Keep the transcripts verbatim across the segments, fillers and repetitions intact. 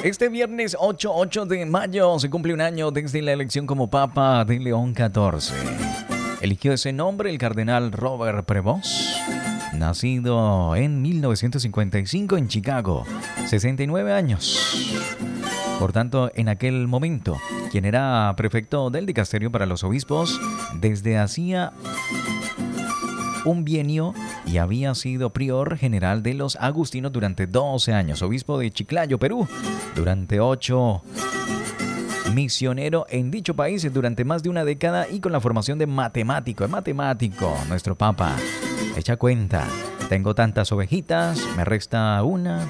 Este viernes ocho, ocho de mayo se cumple un año desde la elección como Papa de León catorce. Eligió ese nombre el cardenal Robert Prevost, nacido en mil novecientos cincuenta y cinco en Chicago, sesenta y nueve años. Por tanto, en aquel momento, quien era prefecto del dicasterio para los obispos desde hacía un bienio y había sido prior general de los agustinos durante doce años, obispo de Chiclayo, Perú, durante ocho, misionero en dicho país durante más de una década y con la formación de matemático, es matemático, nuestro papa. Echa cuenta, tengo tantas ovejitas, me resta una.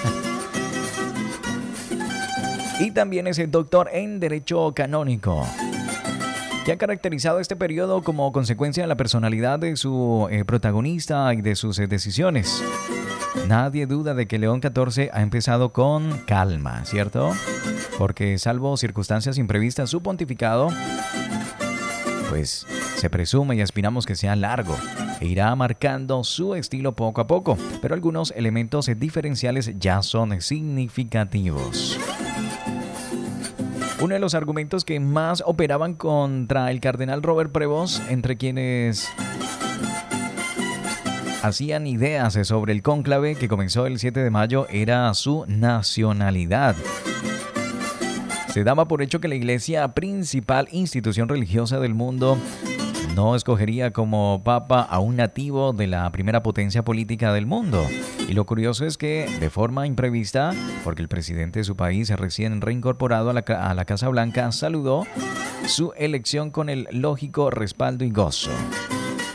Y también es el doctor en Derecho Canónico, que ha caracterizado este periodo como consecuencia de la personalidad de su eh, protagonista y de sus eh, decisiones. Nadie duda de que León catorce ha empezado con calma, ¿cierto? Porque salvo circunstancias imprevistas, su pontificado, pues se presume y aspiramos que sea largo e irá marcando su estilo poco a poco, pero algunos elementos eh, diferenciales ya son significativos. Uno de los argumentos que más operaban contra el cardenal Robert Prevost, entre quienes hacían ideas sobre el cónclave que comenzó el siete de mayo, era su nacionalidad. Se daba por hecho que la iglesia, principal institución religiosa del mundo, no escogería como papa a un nativo de la primera potencia política del mundo. Y lo curioso es que, de forma imprevista, porque el presidente de su país, recién reincorporado a la, a la Casa Blanca, saludó su elección con el lógico respaldo y gozo.